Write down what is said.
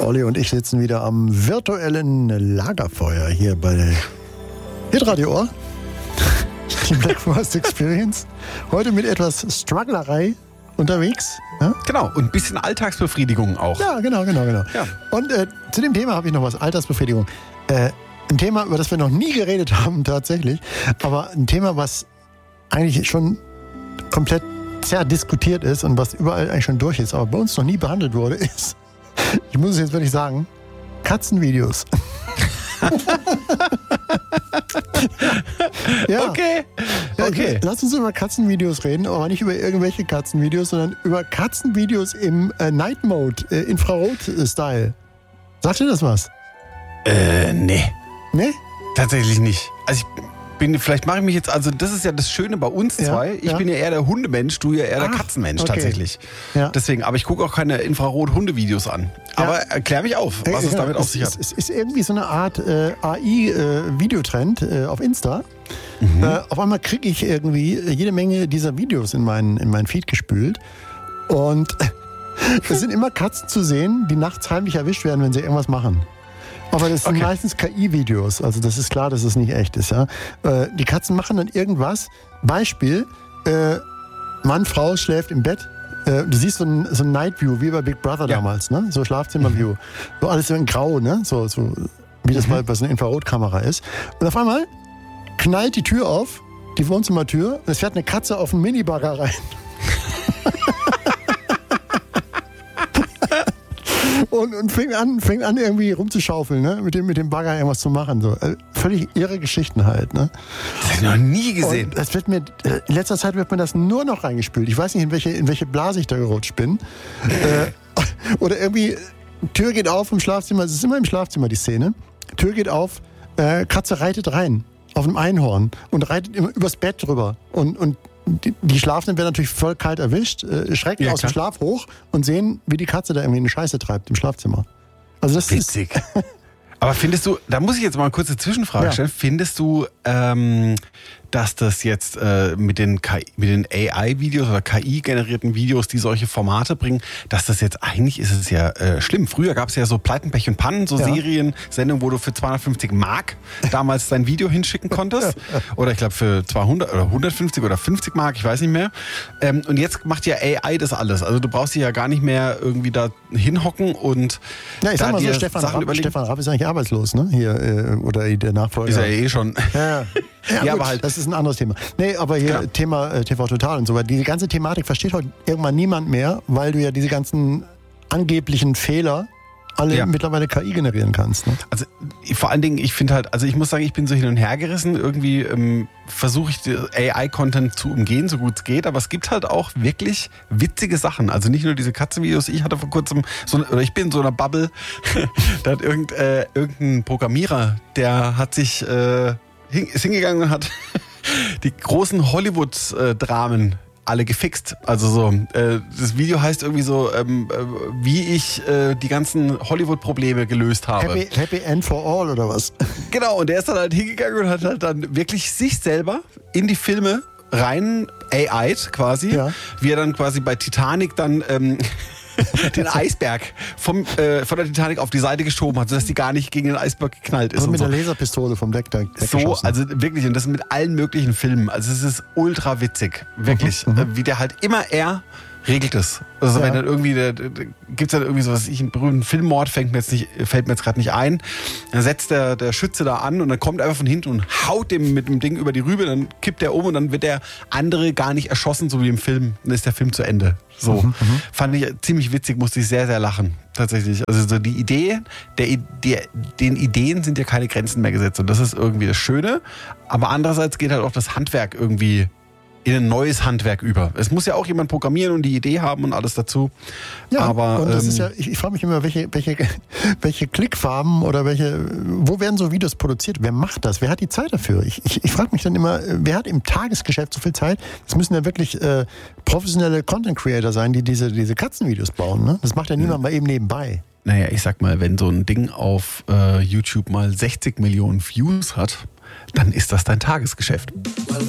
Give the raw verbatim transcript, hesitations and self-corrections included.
Olli und ich sitzen wieder am virtuellen Lagerfeuer hier bei Hitradio Ohr. Die Black Forest Experience. Heute mit etwas Strugglerei unterwegs. Ja? Genau, und ein bisschen Alltagsbefriedigung auch. Ja, genau, genau, genau. Ja. Und äh, zu dem Thema habe ich noch was, Alltagsbefriedigung. Äh, ein Thema, über das wir noch nie geredet haben tatsächlich, aber ein Thema, was eigentlich schon komplett zerdiskutiert ist und was überall eigentlich schon durch ist, aber bei uns noch nie behandelt wurde, ist, ich muss es jetzt wirklich sagen, Katzenvideos. Ja. Okay. Ja, Okay. Lass uns über Katzenvideos reden, aber nicht über irgendwelche Katzenvideos, sondern über Katzenvideos im äh, Night Mode, äh, Infrarot-Style. Sagt dir das was? Äh, nee. Ne? Tatsächlich nicht. Also ich bin, vielleicht mache ich mich jetzt, also das ist ja das Schöne bei uns Ja, zwei. Ich ja. bin ja eher der Hundemensch, du ja eher der Ach, Katzenmensch okay. tatsächlich. Ja. Deswegen, aber ich gucke auch keine Infrarot-Hundevideos an. Aber erklär mich auf, was Äh, es ja, damit auf es, sich hat. Es, es ist irgendwie so eine Art äh, A I-Videotrend äh, auf Insta. Mhm. Äh, auf einmal kriege ich irgendwie jede Menge dieser Videos in meinen, in meinen Feed gespült. Und es sind immer Katzen zu sehen, die nachts heimlich erwischt werden, wenn sie irgendwas machen. Aber das sind Okay. meistens K I-Videos, also das ist klar, dass es nicht echt ist. Ja? Äh, die Katzen machen dann irgendwas. Beispiel, äh, Mann, Frau schläft im Bett. Äh, du siehst so ein, so ein Night View, wie bei Big Brother Ja. damals, ne? So Schlafzimmer-View. So alles so in Grau, ne? So, so wie das mal bei so einer Infrarotkamera ist. Und auf einmal knallt die Tür auf, die Wohnzimmertür, und es fährt eine Katze auf einen Minibagger rein. Und, und fängt an, fängt an irgendwie rumzuschaufeln, ne? Mit dem, mit dem Bagger irgendwas zu machen. So. Äh, völlig irre Geschichten halt, ne? Das habe ich noch nie gesehen. Und das wird mir, äh, in letzter Zeit wird mir das nur noch reingespült. Ich weiß nicht, in welche, in welche Blase ich da gerutscht bin. äh, oder irgendwie, Tür geht auf im Schlafzimmer, es ist immer im Schlafzimmer die Szene. Tür geht auf, äh, Katze reitet rein auf einem Einhorn und reitet immer übers Bett drüber. Und, und die, die Schlafenden werden natürlich voll kalt erwischt, äh, schrecken Ja, aus dem klar. Schlaf hoch und sehen, wie die Katze da irgendwie eine Scheiße treibt im Schlafzimmer. Also das ist Witzig. Aber findest du, da muss ich jetzt mal eine kurze Zwischenfrage Ja. stellen, findest du, ähm, dass das jetzt äh, mit den K I, mit den A I-Videos oder K I-generierten Videos, die solche Formate bringen, dass das jetzt eigentlich ist es ja äh, schlimm. Früher gab es ja so Pleiten, Pech und Pannen, so Ja. Serien, Sendungen, wo du für zweihundertfünfzig Mark damals dein Video hinschicken konntest. Oder ich glaube für zweihundert oder hundertfünfzig oder fünfzig Mark, ich weiß nicht mehr. Ähm, und jetzt macht ja A I das alles. Also du brauchst dich ja gar nicht mehr irgendwie da hinhocken und Ja, ich da sag mal so, dir Stefan Sachen Raab, überlegen. Stefan Raab ist eigentlich arbeitslos, ne? Hier, äh, oder der Nachfolger. Ist ja eh schon. Ja, ja, Ja, gut, aber halt- das ist ein anderes Thema. Nee, aber hier Ja. Thema äh, T V Total und so weiter. Diese ganze Thematik versteht heute irgendwann niemand mehr, weil du ja diese ganzen angeblichen Fehler alle Ja. mittlerweile K I generieren kannst. Ne? Also vor allen Dingen, ich finde halt, also ich muss sagen, ich bin so hin und her gerissen. Irgendwie ähm, versuche ich die A I-Content zu umgehen, so gut es geht. Aber es gibt halt auch wirklich witzige Sachen. Also nicht nur diese Katzenvideos. Ich hatte vor kurzem, so, oder ich bin in so einer Bubble, da hat irgend, äh, irgendein Programmierer, der hat sich, äh, hing, ist hingegangen und hat die großen Hollywood-Dramen alle gefixt. Also so, äh, das Video heißt irgendwie so, ähm, äh, wie ich äh, die ganzen Hollywood-Probleme gelöst habe. Happy, happy End for All oder was? Genau, und der ist dann halt hingegangen und hat halt dann wirklich sich selber in die Filme rein A I'd quasi, Ja. wie er dann quasi bei Titanic dann ähm, den Eisberg vom, äh, von der Titanic auf die Seite geschoben hat, sodass die gar nicht gegen den Eisberg geknallt ist. Also und mit so. der Laserpistole vom Deck, Deck So, weggeschossen. also wirklich, und das mit allen möglichen Filmen. Also es ist ultra witzig, wirklich. Mhm, Äh, wie der halt immer er regelt es. Also Ja. wenn dann irgendwie, da, da gibt's dann irgendwie so was, ich einen berühmten Filmmord, fängt mir jetzt nicht, fällt mir jetzt gerade nicht ein. Dann setzt der, der Schütze da an und dann kommt er einfach von hinten und haut dem mit dem Ding über die Rübe, dann kippt er um und dann wird der andere gar nicht erschossen, so wie im Film. Dann ist der Film zu Ende. So. Mhm, Fand ich ziemlich witzig, musste ich sehr, sehr lachen. Tatsächlich. Also so die Idee, der, der, den Ideen sind ja keine Grenzen mehr gesetzt und das ist irgendwie das Schöne. Aber andererseits geht halt auch das Handwerk irgendwie in ein neues Handwerk über. Es muss ja auch jemand programmieren und die Idee haben und alles dazu. Ja, aber und das ähm, ist ja, ich, ich frage mich immer, welche, welche, welche Klickfarben oder welche, wo werden so Videos produziert? Wer macht das? Wer hat die Zeit dafür? Ich, ich, ich frage mich dann immer, wer hat im Tagesgeschäft so viel Zeit? Das müssen ja wirklich äh, professionelle Content Creator sein, die diese, diese Katzenvideos bauen. Ne? Das macht ja niemand mal eben nebenbei. Naja, ich sag mal, wenn so ein Ding auf äh, YouTube mal sechzig Millionen Views hat, dann ist das dein Tagesgeschäft.